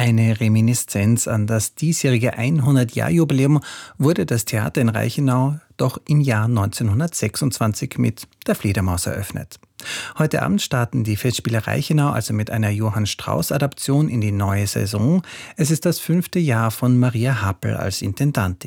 Eine Reminiszenz an das diesjährige 100-Jahr-Jubiläum wurde das Theater in Reichenau doch im Jahr 1926 mit Der Fledermaus eröffnet. Heute Abend starten die Festspiele Reichenau also mit einer Johann Strauss-Adaption in die neue Saison. Es ist das 5. Jahr von Maria Happel als Intendantin.